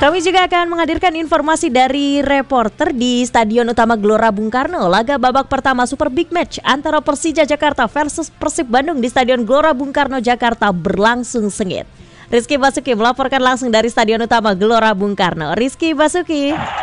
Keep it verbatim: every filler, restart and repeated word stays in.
Kami juga akan menghadirkan informasi dari reporter di Stadion Utama Gelora Bung Karno. Laga babak pertama Super Big Match antara Persija Jakarta versus Persib Bandung di Stadion Gelora Bung Karno, Jakarta berlangsung sengit. Rizky Basuki melaporkan langsung dari Stadion Utama Gelora Bung Karno. Rizky Basuki.